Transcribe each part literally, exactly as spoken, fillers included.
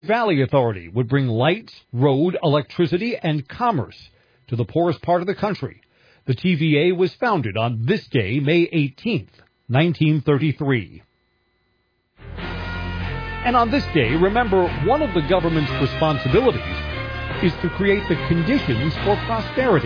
Valley Authority would bring lights, road, electricity, and commerce to the poorest part of the country. The T V A was founded on this day, May eighteenth, nineteen thirty-three. And on this day, remember, one of the government's responsibilities is to create the conditions for prosperity.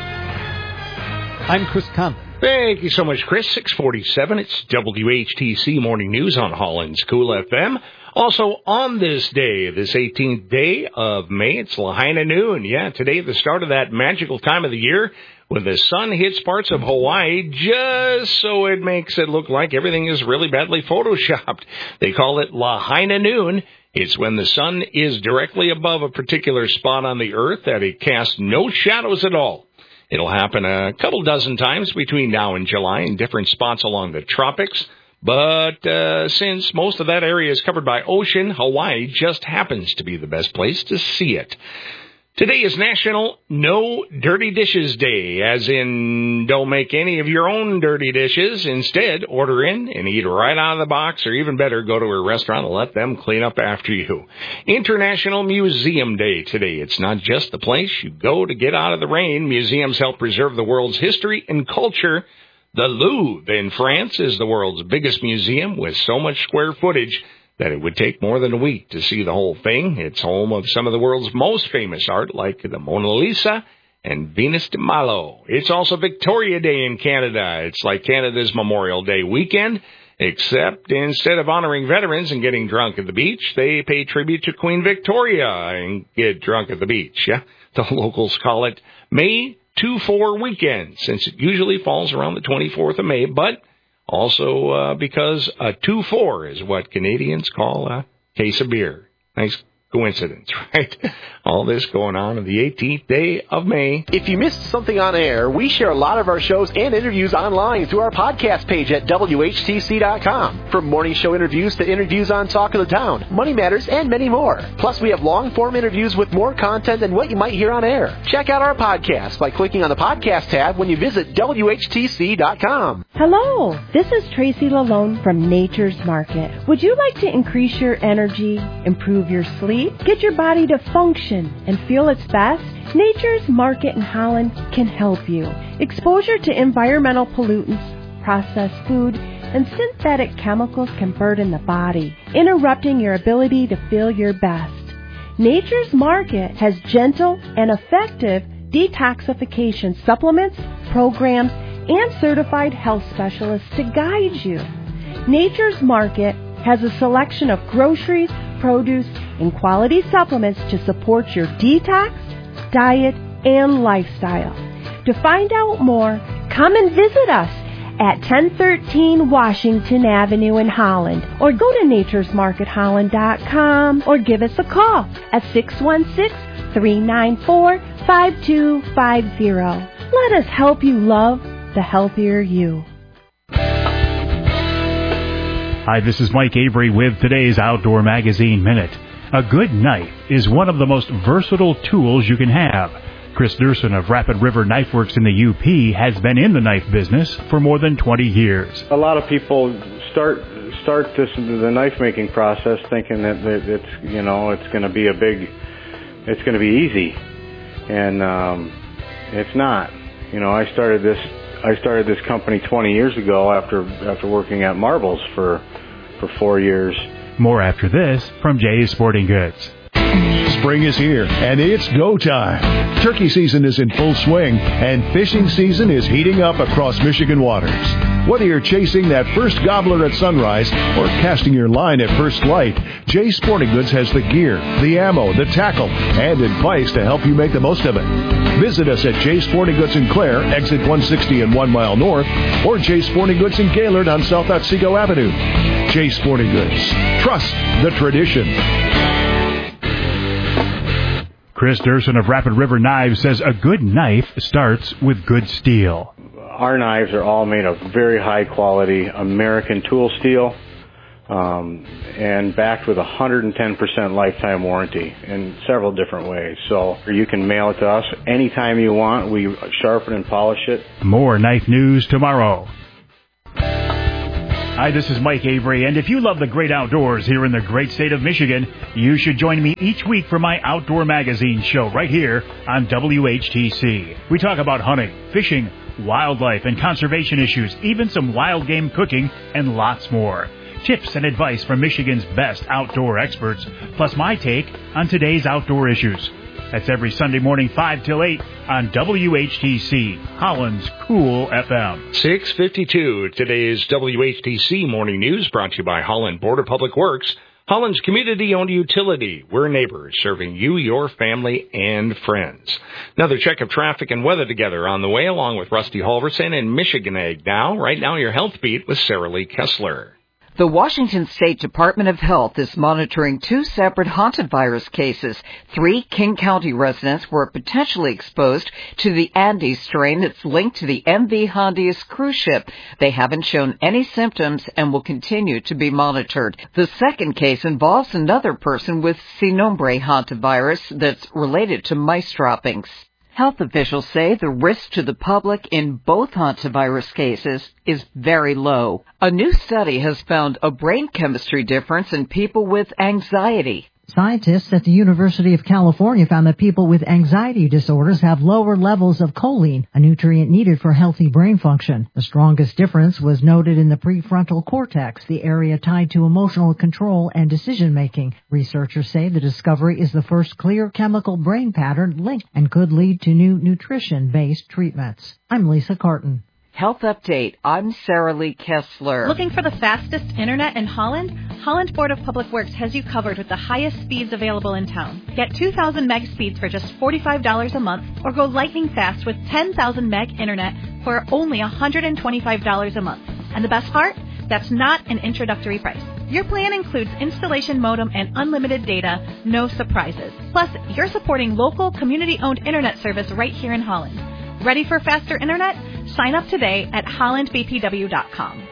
I'm Chris Conlon. Thank you so much, Chris. six forty-seven, it's W H T C Morning News on Holland's Cool F M. Also, on this day, this eighteenth day of May, it's Lahaina Noon. Yeah, today, the start of that magical time of the year when the sun hits parts of Hawaii just so it makes it look like everything is really badly photoshopped. They call it Lahaina Noon. It's when the sun is directly above a particular spot on the earth that it casts no shadows at all. It'll happen a couple dozen times between now and July in different spots along the tropics. But uh, since most of that area is covered by ocean, Hawaii just happens to be the best place to see it. Today is National No Dirty Dishes Day, as in don't make any of your own dirty dishes. Instead, order in and eat right out of the box, or even better, go to a restaurant and let them clean up after you. International Museum Day today. It's not just the place you go to get out of the rain. Museums help preserve the world's history and culture. The Louvre in France is the world's biggest museum with so much square footage that it would take more than a week to see the whole thing. It's home of some of the world's most famous art, like the Mona Lisa and Venus de Milo. It's also Victoria Day in Canada. It's like Canada's Memorial Day weekend, except instead of honoring veterans and getting drunk at the beach, they pay tribute to Queen Victoria and get drunk at the beach. Yeah, the locals call it May two four weekend, since it usually falls around the twenty-fourth of May, but also uh, because a two four is what Canadians call a case of beer. Nice coincidence, right? All this going on on the eighteenth day of May. If you missed something on air, we share a lot of our shows and interviews online through our podcast page at W H T C dot com. From morning show interviews to interviews on Talk of the Town, Money Matters, and many more. Plus, we have long-form interviews with more content than what you might hear on air. Check out our podcast by clicking on the podcast tab when you visit W H T C dot com. Hello, this is Tracy Lalone from Nature's Market. Would you like to increase your energy, improve your sleep, get your body to function and feel its best? Nature's Market in Holland can help you. Exposure to environmental pollutants, processed food, and synthetic chemicals can burden the body, interrupting your ability to feel your best. Nature's Market has gentle and effective detoxification supplements, programs, and certified health specialists to guide you. Nature's Market has a selection of groceries, produce, and quality supplements to support your detox, diet, and lifestyle. To find out more, come and visit us at ten thirteen Washington Avenue in Holland, or go to natures market holland dot com, or give us a call at six one six, three nine four, five two five zero. Let us help you love the healthier you. Hi, this is Mike Avery with today's Outdoor Magazine Minute. A good knife is one of the most versatile tools you can have. Chris Durson of Rapid River Knife Works in the U P has been in the knife business for more than twenty years. A lot of people start start this the knife making process thinking that, that it's you know it's going to be a big, it's going to be easy, and um, it's not. You know, I started this I started this company twenty years ago after after working at Marbles for for four years. More after this from Jay's Sporting Goods. Spring is here, and it's go time. Turkey season is in full swing, and fishing season is heating up across Michigan waters. Whether you're chasing that first gobbler at sunrise or casting your line at first light, Jay's Sporting Goods has the gear, the ammo, the tackle, and advice to help you make the most of it. Visit us at Jay's Sporting Goods in Clare, exit one sixty and one mile north, or Jay's Sporting Goods in Gaylord on South Otsego Avenue. Jay's Sporting Goods. Trust the tradition. Chris Durson of Rapid River Knives says a good knife starts with good steel. Our knives are all made of very high quality American tool steel, um, and backed with a one hundred ten percent lifetime warranty in several different ways. So you can mail it to us anytime you want. We sharpen and polish it. More knife news tomorrow. Hi, this is Mike Avery, and if you love the great outdoors here in the great state of Michigan, you should join me each week for my Outdoor Magazine show right here on W H T C. We talk about hunting, fishing, wildlife, and conservation issues, even some wild game cooking, and lots more. Tips and advice from Michigan's best outdoor experts, plus my take on today's outdoor issues. That's every Sunday morning, five till eight on W H T C, Holland's Cool F M. six fifty-two, today's W H T C Morning News brought to you by Holland Board of Public Works, Holland's community-owned utility. We're neighbors, serving you, your family, and friends. Another check of traffic and weather together on the way, along with Rusty Halverson and Michigan Ag Now. Right now, your health beat with Sarah Lee Kessler. The Washington State Department of Health is monitoring two separate hantavirus cases. Three King County residents were potentially exposed to the Andes strain that's linked to the M V Hondius cruise ship. They haven't shown any symptoms and will continue to be monitored. The second case involves another person with Sinombre hantavirus that's related to mice droppings. Health officials say the risk to the public in both hantavirus cases is very low. A new study has found a brain chemistry difference in people with anxiety. Scientists at the University of California found that people with anxiety disorders have lower levels of choline, a nutrient needed for healthy brain function. The strongest difference was noted in the prefrontal cortex, the area tied to emotional control and decision-making. Researchers say the discovery is the first clear chemical brain pattern linked and could lead to new nutrition-based treatments. I'm Lisa Carton. Health Update. I'm Sarah Lee Kessler. Looking for the fastest internet in Holland? Holland Board of Public Works has you covered with the highest speeds available in town. Get two thousand meg speeds for just forty-five dollars a month, or go lightning fast with ten thousand meg internet for only one hundred twenty-five dollars a month. And the best part? That's not an introductory price. Your plan includes installation modem and unlimited data, no surprises. Plus, you're supporting local community-owned internet service right here in Holland. Ready for faster internet? Sign up today at holland b p w dot com.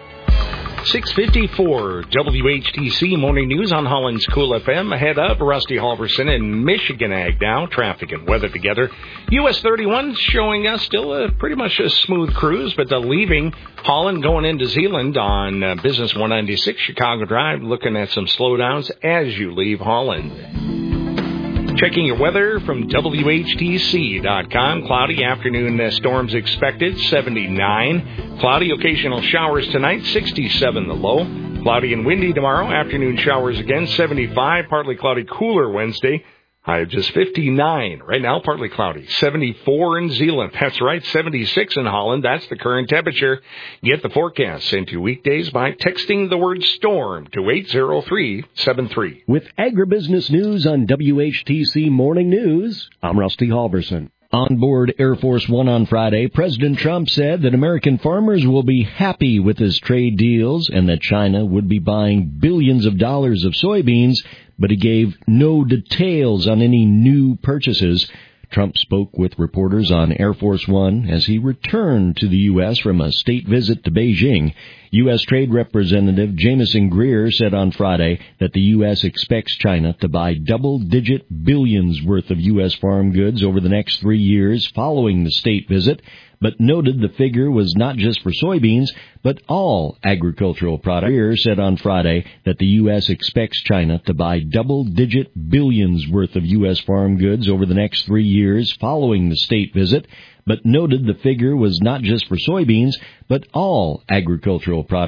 six fifty-four, W H T C Morning News on Holland's Cool F M. Ahead of Rusty Halverson and Michigan Ag Now. Traffic and weather together. U S thirty-one showing us still a pretty much a smooth cruise, but the leaving Holland going into Zeeland on uh, Business one ninety-six Chicago Drive. Looking at some slowdowns as you leave Holland. Checking your weather from W H T C dot com. Cloudy afternoon uh, storms expected, seventy-nine. Cloudy, occasional showers tonight, sixty-seven the low. Cloudy and windy tomorrow. Afternoon showers again, seventy-five. Partly cloudy, cooler Wednesday. High of just fifty-nine. Right now, partly cloudy. seventy-four in Zeeland. That's right, seventy-six in Holland. That's the current temperature. Get the forecast sent to weekdays by texting the word storm to eight zero three seven three. With agribusiness news on W H T C Morning News, I'm Rusty Halverson. On board Air Force One on Friday, President Trump said that American farmers will be happy with his trade deals and that China would be buying billions of dollars of soybeans, but he gave no details on any new purchases. Trump spoke with reporters on Air Force One as he returned to the U S from a state visit to Beijing. U S. Trade Representative Jamieson Greer said on Friday that the U S expects China to buy double-digit billions worth of U S farm goods over the next three years following the state visit, but noted the figure was not just for soybeans, but all agricultural products. Greer said on Friday that the U S expects China to buy double-digit billions worth of U S farm goods over the next three years following the state visit, but noted the figure was not just for soybeans, but all agricultural products.